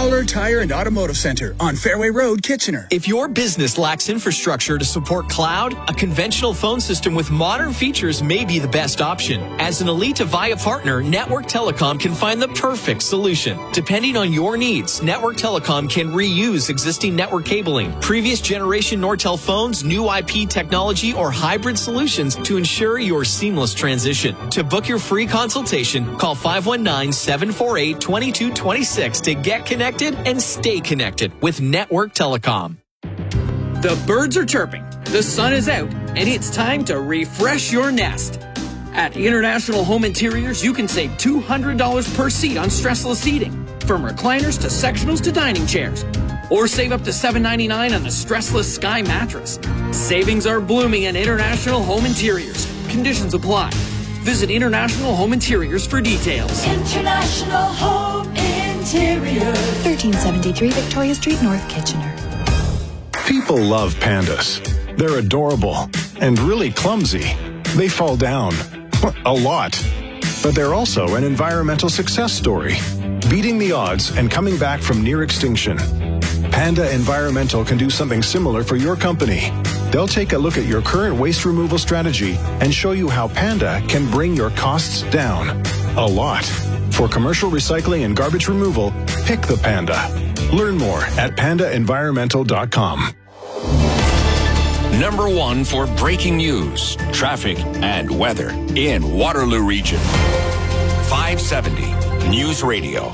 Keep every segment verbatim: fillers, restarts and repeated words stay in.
Fowler Tire and Automotive Center on Fairway Road, Kitchener. If your business lacks infrastructure to support cloud, a conventional phone system with modern features may be the best option. As an elite Avaya partner, Network Telecom can find the perfect solution. Depending on your needs, Network Telecom can reuse existing network cabling, previous generation Nortel phones, new I P technology, or hybrid solutions to ensure your seamless transition. To book your free consultation, call five one nine, seven four eight, two two two six to get connected and stay connected with Network Telecom. The birds are chirping, the sun is out, and it's time to refresh your nest. At International Home Interiors, you can save two hundred dollars per seat on stressless seating, from recliners to sectionals to dining chairs. Or save up to seven ninety-nine on the stressless Sky mattress. Savings are blooming at International Home Interiors. Conditions apply. Visit International Home Interiors for details. International Home Interiors. thirteen seventy-three Victoria Street, North Kitchener. People love pandas. They're adorable and really clumsy. They fall down a lot. But they're also an environmental success story, beating the odds and coming back from near extinction. Panda Environmental can do something similar for your company. They'll take a look at your current waste removal strategy and show you how Panda can bring your costs down a lot. For commercial recycling and garbage removal, pick the Panda. Learn more at panda environmental dot com. Number one for breaking news, traffic, and weather in Waterloo Region. five seventy News Radio.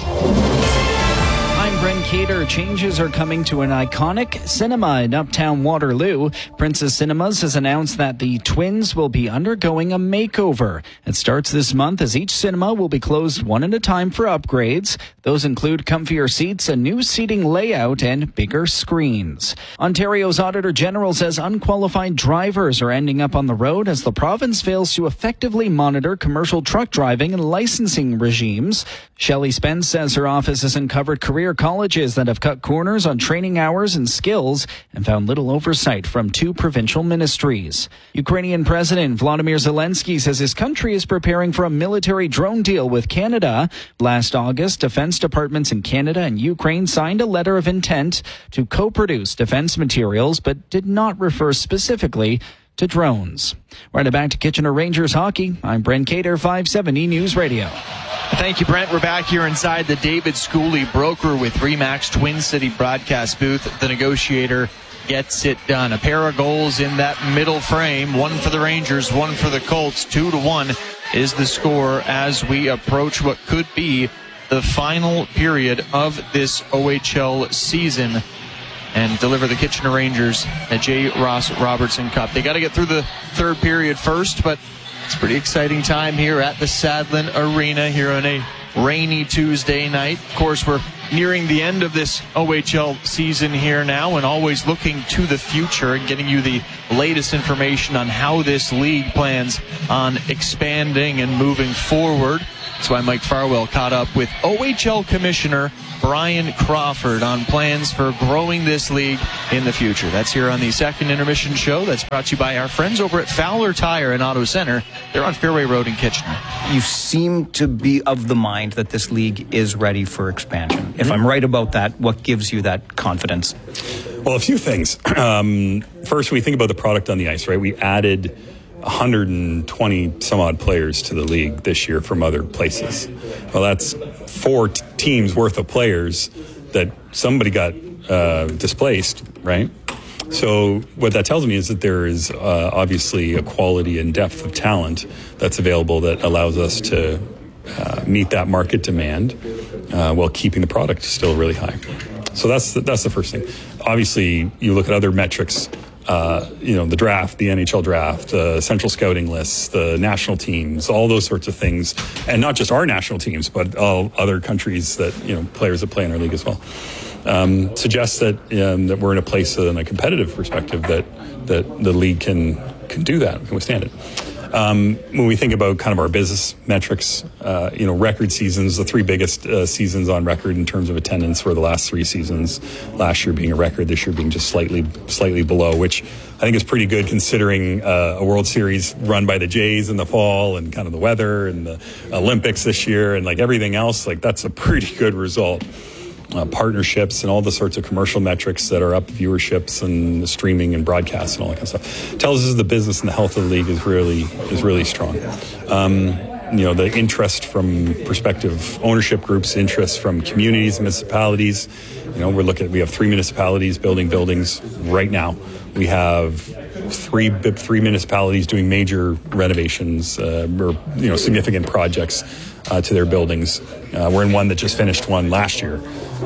I'm Brent Cater. Changes are coming to an iconic cinema in Uptown Waterloo. Princess Cinemas has announced that the Twins will be undergoing a makeover. It starts this month as each cinema will be closed one at a time for upgrades. Those include comfier seats, a new seating layout, and bigger screens. Ontario's Auditor General says unqualified drivers are ending up on the road as the province fails to effectively monitor commercial truck driving and licensing regimes. Shelley Spence says her office has uncovered career colleges that have cut corners on training hours and skills and found little oversight from two provincial ministries. Ukrainian President Volodymyr Zelensky says his country is preparing for a military drone deal with Canada. Last August, defense departments in Canada and Ukraine signed a letter of intent to co-produce defense materials, but did not refer specifically to drones. Right back to Kitchener Rangers hockey. I'm Brent Cater, five seventy News Radio. Thank you, Brent. We're back here inside the David Schooley Broker with Remax Twin City broadcast booth. The negotiator gets it done. A pair of goals in that middle frame. One for the Rangers, one for the Colts. Two to one is the score as we approach what could be the final period of this O H L season and deliver the Kitchener Rangers a J. Ross Robertson Cup. They got to get through the third period first, but it's a pretty exciting time here at the Sadlin Arena here on a rainy Tuesday night. Of course, we're nearing the end of this O H L season here now and always looking to the future and getting you the latest information on how this league plans on expanding and moving forward. That's why Mike Farwell caught up with O H L Commissioner Brian Crawford on plans for growing this league in the future. That's here on the second intermission show. That's brought to you by our friends over at Fowler Tire and Auto Center. They're on Fairway Road in Kitchener. You seem to be of the mind that this league is ready for expansion. Mm-hmm. If I'm right about that, what gives you that confidence? Well, a few things. Um, first, we think about the product on the ice, right? We added one hundred twenty some odd players to the league this year from other places. Well, that's four t- teams worth of players that somebody got uh, displaced, right? So what that tells me is that there is uh, obviously a quality and depth of talent that's available that allows us to uh, meet that market demand uh, while keeping the product still really high. So that's the, that's the first thing. Obviously, you look at other metrics. Uh, you know, the draft, the N H L draft, the uh, central scouting lists, the national teams, all those sorts of things. And not just our national teams, but all other countries that, you know, players that play in our league as well. Um, suggests that um, that we're in a place in a competitive perspective that that the league can can do that, can withstand it. Um, when we think about kind of our business metrics, uh, you know, record seasons, the three biggest uh, seasons on record in terms of attendance were the last three seasons. Last year being a record, this year being just slightly, slightly below, which I think is pretty good considering uh, a World Series run by the Jays in the fall and kind of the weather and the Olympics this year and like everything else. Like that's a pretty good result. uh, partnerships and all the sorts of commercial metrics that are up, viewerships and the streaming and broadcast and all that kind of stuff, tells us the business and the health of the league is really is really strong. Um, you know, the interest from prospective ownership groups, interest from communities, municipalities. You know, we're looking. We have three municipalities building buildings right now. We have three three municipalities doing major renovations uh, or you know significant projects uh, to their buildings. Uh, we're in one that just finished one last year.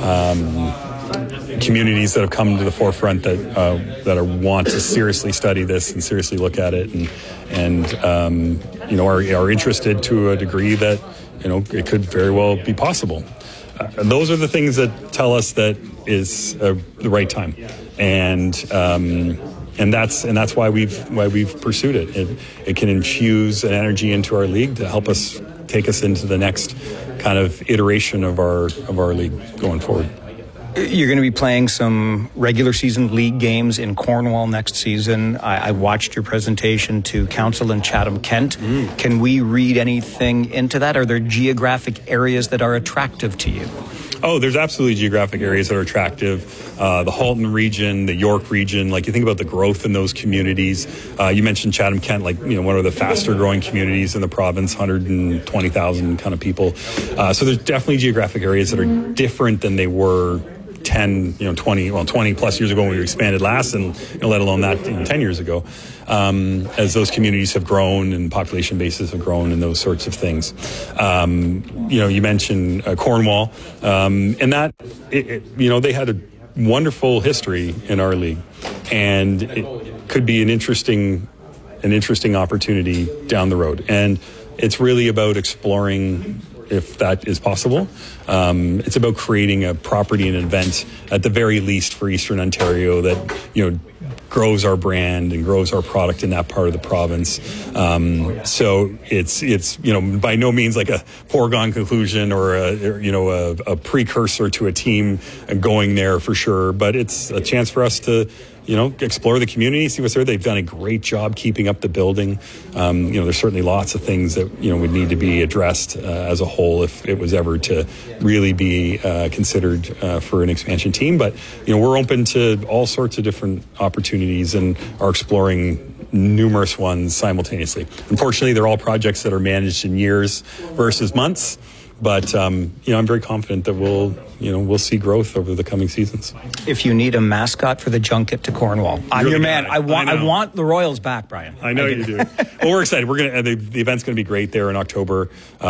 Um, communities that have come to the forefront that uh, that are, want to seriously study this and seriously look at it, and and um, you know are, are interested to a degree that you know it could very well be possible. Uh, those are the things that tell us that is uh, the right time, and um, and that's and that's why we've why we've pursued it. It it can infuse an energy into our league to help us take us into the next kind of iteration of our of our league going forward. You're going to be playing some regular season league games in Cornwall next season. I, I watched your presentation to Council in Chatham-Kent. Mm. Can we read anything into that? Are there geographic areas that are attractive to you? Oh, there's absolutely geographic areas that are attractive. Uh, the Halton region, the York region, like you think about the growth in those communities. Uh, you mentioned Chatham-Kent, like, you know, one of the faster growing communities in the province, one hundred twenty thousand kind of people. Uh, so there's definitely geographic areas that are different than they were ten, you know, twenty, well, twenty plus years ago when we expanded last, and you know, let alone that, you know, ten years ago, um, as those communities have grown and population bases have grown and those sorts of things. Um, you know, you mentioned uh, Cornwall, um, and that, it, it, you know, they had a wonderful history in our league, and it could be an interesting, an interesting opportunity down the road. And it's really about exploring if that is possible. Um, it's about creating a property and event at the very least for Eastern Ontario that, you know, grows our brand and grows our product in that part of the province. Um, so it's, it's, you know, by no means like a foregone conclusion or a, you know, a, a precursor to a team going there for sure, but it's a chance for us to, you know, explore the community, see what's there. They've done a great job keeping up the building. Um, you know, there's certainly lots of things that, you know, would need to be addressed uh, as a whole if it was ever to really be uh, considered uh, for an expansion team. But, you know, we're open to all sorts of different opportunities and are exploring numerous ones simultaneously. Unfortunately, they're all projects that are managed in years versus months. But, um, you know, I'm very confident that we'll, you know, we'll see growth over the coming seasons. If you need a mascot for the junket to Cornwall, I'm your man. I want, I, I want the Royals back, Brian. I know I you do. Well, we're excited. We're gonna the, the event's going to be great there in October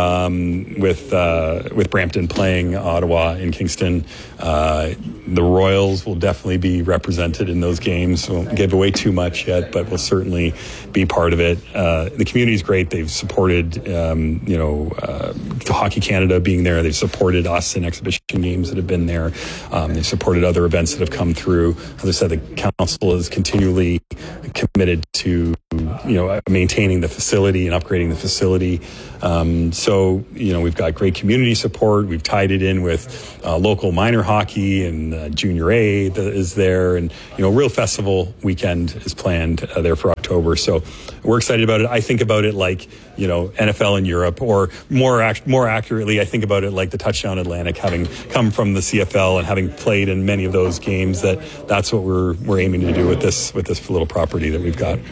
um, with uh, with Brampton playing Ottawa in Kingston. Uh, the Royals will definitely be represented in those games. We won't give away too much yet, but we'll certainly be part of it. Uh, the community's great. They've supported, um, you know, uh, Hockey Canada being there. They've supported us in exhibition games that have been there. Um, they've supported other events that have come through. As I said, the council is continually committed to, you know, maintaining the facility and upgrading the facility. Um, so, you know, we've got great community support. We've tied it in with uh, local minor hockey and uh, junior A that is there. And, you know, real festival weekend is planned uh, there for October. So we're excited about it. I think about it like, you know, N F L in Europe, or more ac- more accurately, I think about it like the Touchdown Atlantic, having come from the C F L and having played in many of those games. That that's what we're we're aiming to do with this with this little property that we've got.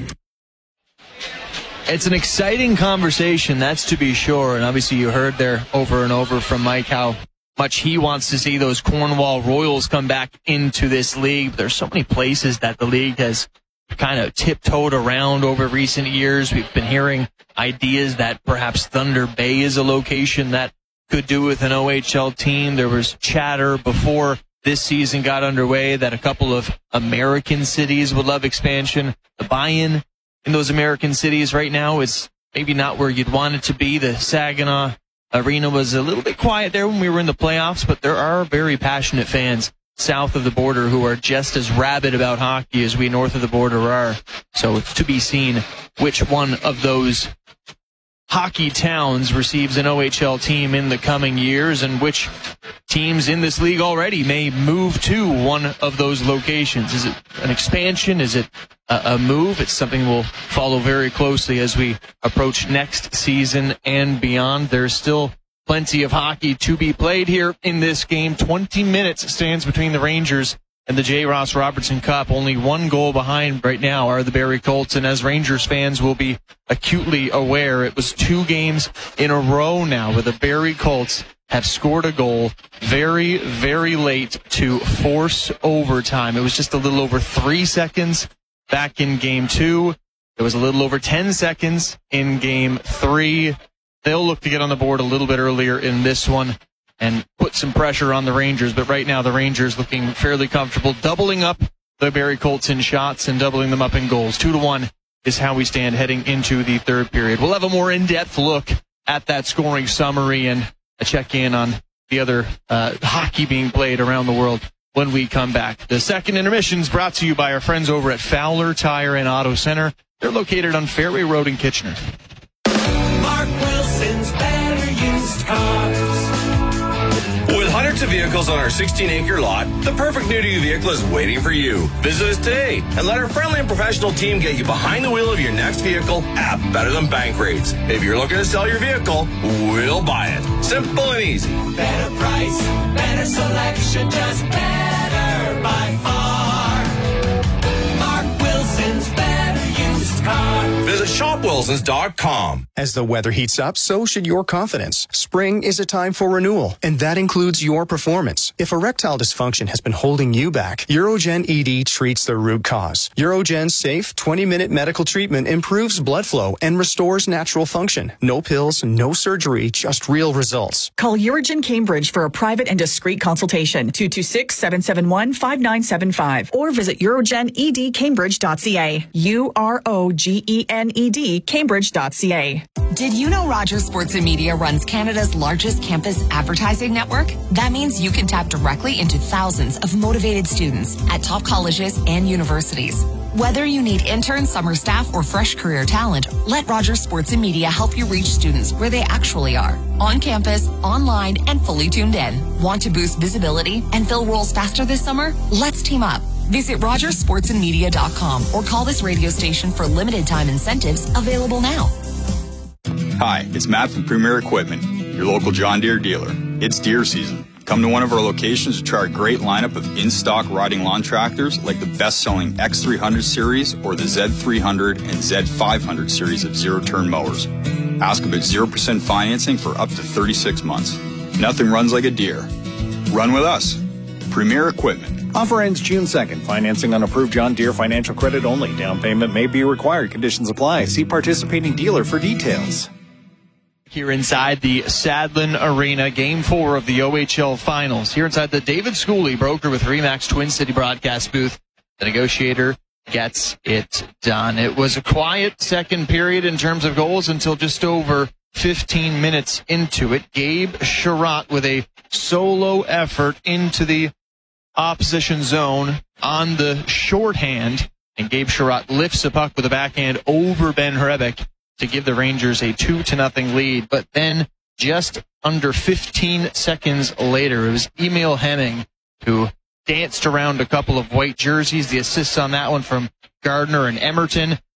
It's an exciting conversation, that's to be sure. And obviously you heard there over and over from Mike how much he wants to see those Cornwall Royals come back into this league. There's so many places that the league has kind of tiptoed around over recent years. We've been hearing ideas that perhaps Thunder Bay is a location that could do with an O H L team. There was chatter before this season got underway that a couple of American cities would love expansion. The buy-in in those American cities right now is maybe not where you'd want it to be. The Saginaw Arena was a little bit quiet there when we were in the playoffs, but there are very passionate fans south of the border who are just as rabid about hockey as we north of the border are. So it's to be seen which one of those hockey towns receives an O H L team in the coming years, and which teams in this league already may move to one of those locations. Is it an expansion? Is it a, a move? It's something we'll follow very closely as we approach next season and beyond. There's still plenty of hockey to be played here in this game. twenty minutes stands between the Rangers and the J. Ross Robertson Cup. Only one goal behind right now are the Barrie Colts. And as Rangers fans will be acutely aware, it was two games in a row now where the Barrie Colts have scored a goal very, very late to force overtime. It was just a little over three seconds back in game two. It was a little over ten seconds in game three. They'll look to get on the board a little bit earlier in this one and put some pressure on the Rangers. But right now, the Rangers looking fairly comfortable, doubling up the Barrie Colts in shots and doubling them up in goals. Two to one is how we stand heading into the third period. We'll have a more in-depth look at that scoring summary and a check-in on the other uh, hockey being played around the world when we come back. The second intermission is brought to you by our friends over at Fowler Tire and Auto Center. They're located on Fairway Road in Kitchener. Mark Wilson's Better Used Cars. With hundreds of vehicles on our sixteen-acre lot, the perfect new-to-you vehicle is waiting for you. Visit us today and let our friendly and professional team get you behind the wheel of your next vehicle at better than bank rates. If you're looking to sell your vehicle, we'll buy it. Simple and easy. Better price, better selection, just better by far. Mark Wilson's Better Used Cars. Visit shop wilsons dot com. As the weather heats up, so should your confidence. Spring is a time for renewal, and that includes your performance. If erectile dysfunction has been holding you back, Urogen E D treats the root cause. Urogen's safe twenty-minute medical treatment improves blood flow and restores natural function. No pills, no surgery, just real results. Call Urogen Cambridge for a private and discreet consultation. two two six, seven seven one, five nine seven five or visit urogen e d cambridge dot c a. U R O G E N E D Cambridge dot c a. Did you know Rogers Sports and Media runs Canada's largest campus advertising network? That means you can tap directly into thousands of motivated students at top colleges and universities. Whether you need intern, summer staff, or fresh career talent, let Rogers Sports and Media help you reach students where they actually are. On campus, online, and fully tuned in. Want to boost visibility and fill roles faster this summer? Let's team up. Visit rogers sports and media dot com or call this radio station for limited time incentives available now. Hi, it's Matt from Premier Equipment, your local John Deere dealer. It's deer season. Come to one of our locations to try our great lineup of in-stock riding lawn tractors like the best-selling X three hundred series or the Z three hundred and Z five hundred series of zero-turn mowers. Ask about zero percent financing for up to thirty-six months. Nothing runs like a Deere. Run with us. Premier Equipment. Offer ends June second. Financing on approved John Deere financial credit only. Down payment may be required. Conditions apply. See participating dealer for details. Here inside the Sadlon Arena, game four of the O H L Finals. Here inside the David Schooley broker with Remax Twin City broadcast booth. The negotiator gets it done. It was a quiet second period in terms of goals until just over fifteen minutes into it. Gabe Sherratt with a solo effort into the opposition zone on the shorthand, and Gabe Sherratt lifts a puck with a backhand over Ben Hrebeck to give the Rangers a two to nothing lead. But then just under fifteen seconds later, it was Emil Hemming who danced around a couple of white jerseys. The assists on that one from Gardner and Emerton.